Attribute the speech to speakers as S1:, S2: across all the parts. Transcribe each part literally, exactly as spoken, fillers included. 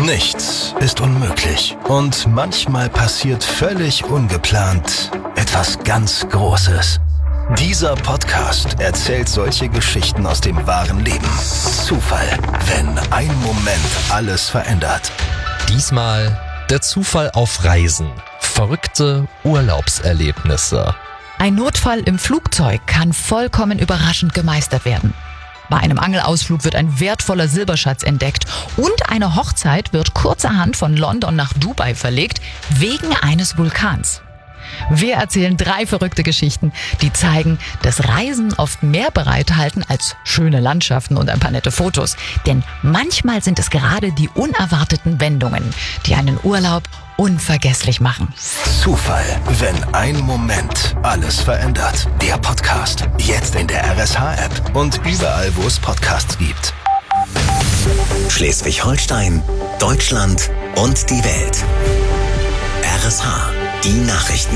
S1: Nichts ist unmöglich. Und manchmal passiert völlig ungeplant etwas ganz Großes. Dieser Podcast erzählt solche Geschichten aus dem wahren Leben. Zufall, wenn ein Moment alles verändert.
S2: Diesmal der Zufall auf Reisen. Verrückte Urlaubserlebnisse.
S3: Ein Notfall im Flugzeug kann vollkommen überraschend gemeistert werden. Bei einem Angelausflug wird ein wertvoller Silberschatz entdeckt und eine Hochzeit wird kurzerhand von London nach Dubai verlegt, wegen eines Vulkans. Wir erzählen drei verrückte Geschichten, die zeigen, dass Reisen oft mehr bereithalten als schöne Landschaften und ein paar nette Fotos. Denn manchmal sind es gerade die unerwarteten Wendungen, die einen Urlaub unvergesslich machen.
S1: Zufall, wenn ein Moment alles verändert. Der Podcast, jetzt in der R S H-App und überall, wo es Podcasts gibt.
S4: Schleswig-Holstein, Deutschland und die Welt. R S H, die Nachrichten.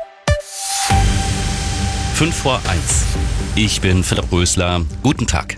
S5: fünf vor eins. Ich bin Philipp Rösler. Guten Tag.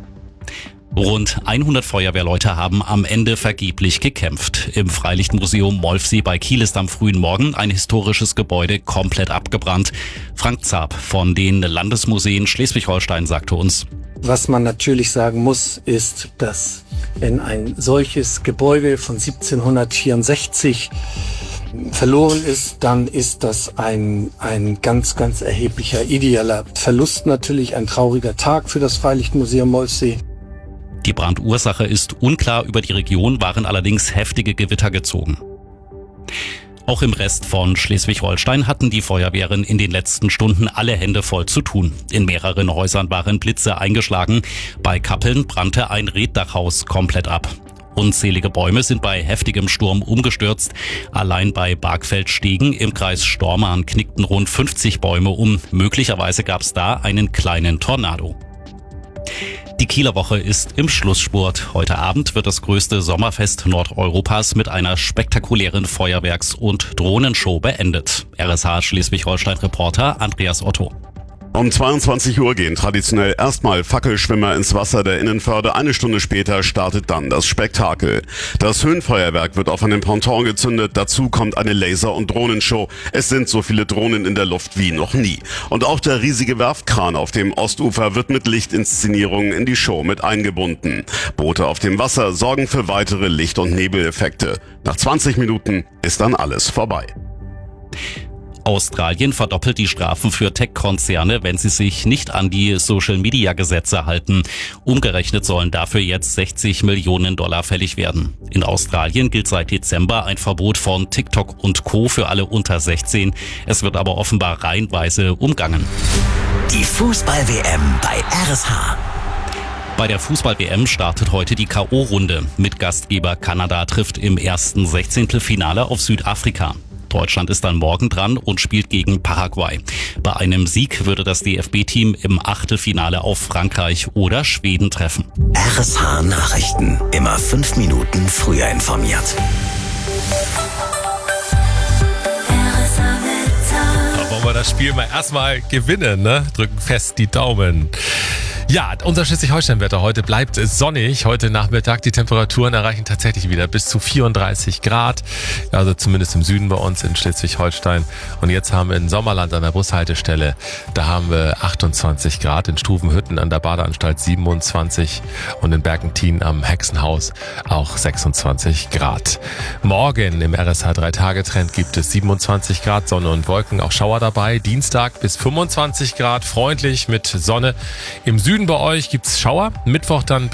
S5: Rund hundert Feuerwehrleute haben am Ende vergeblich gekämpft. Im Freilichtmuseum Molfsee bei Kiel ist am frühen Morgen ein historisches Gebäude komplett abgebrannt. Frank Zab von den Landesmuseen Schleswig-Holstein sagte uns:
S6: Was man natürlich sagen muss, ist, dass wenn ein solches Gebäude von siebzehnhundertvierundsechzig verloren ist, dann ist das ein, ein ganz, ganz erheblicher ideeller Verlust natürlich, ein trauriger Tag für das Freilichtmuseum Molfsee.
S5: Die Brandursache ist unklar, über die Region waren allerdings heftige Gewitter gezogen. Auch im Rest von Schleswig-Holstein hatten die Feuerwehren in den letzten Stunden alle Hände voll zu tun. In mehreren Häusern waren Blitze eingeschlagen. Bei Kappeln brannte ein Reetdachhaus komplett ab. Unzählige Bäume sind bei heftigem Sturm umgestürzt. Allein bei Bargfeld-Stegen im Kreis Stormarn knickten rund fünfzig Bäume um. Möglicherweise gab es da einen kleinen Tornado. Die Kieler Woche ist im Schlussspurt. Heute Abend wird das größte Sommerfest Nordeuropas mit einer spektakulären Feuerwerks- und Drohnenshow beendet. R S H Schleswig-Holstein-Reporter Andreas Otto.
S7: Um zweiundzwanzig Uhr gehen traditionell erstmal Fackelschwimmer ins Wasser der Innenförde. Eine Stunde später startet dann das Spektakel. Das Höhenfeuerwerk wird auf einem Ponton gezündet. Dazu kommt eine Laser- und Drohnenshow. Es sind so viele Drohnen in der Luft wie noch nie. Und auch der riesige Werftkran auf dem Ostufer wird mit Lichtinszenierungen in die Show mit eingebunden. Boote auf dem Wasser sorgen für weitere Licht- und Nebeleffekte. Nach zwanzig Minuten ist dann alles vorbei.
S5: Australien verdoppelt die Strafen für Tech-Konzerne, wenn sie sich nicht an die Social-Media-Gesetze halten. Umgerechnet sollen dafür jetzt sechzig Millionen Dollar fällig werden. In Australien gilt seit Dezember ein Verbot von TikTok und Co. für alle unter sechzehn. Es wird aber offenbar reihenweise umgangen.
S4: Die Fußball-W M bei R S H.
S5: Bei der Fußball-W M startet heute die K O-Runde. Mitgastgeber Kanada trifft im ersten Sechzehntelfinale auf Südafrika. Deutschland ist dann morgen dran und spielt gegen Paraguay. Bei einem Sieg würde das D F B-Team im Achtelfinale auf Frankreich oder Schweden treffen.
S4: R S H Nachrichten. Immer fünf Minuten früher informiert.
S2: Da wollen wir das Spiel mal erstmal gewinnen, ne? Drücken fest die Daumen. Ja, unser Schleswig-Holstein-Wetter heute bleibt sonnig. Heute Nachmittag die Temperaturen erreichen tatsächlich wieder bis zu vierunddreißig Grad. Also zumindest im Süden bei uns in Schleswig-Holstein. Und jetzt haben wir in Sommerland an der Bushaltestelle, da haben wir achtundzwanzig Grad. In Stufenhütten an der Badeanstalt siebenundzwanzig und in Bergentin am Hexenhaus auch sechsundzwanzig Grad. Morgen im R S H drei Tage Trend gibt es siebenundzwanzig Grad, Sonne und Wolken, auch Schauer dabei. Dienstag bis fünfundzwanzig Grad, freundlich mit Sonne. Im Süden bei euch gibt's Schauer. Mittwoch dann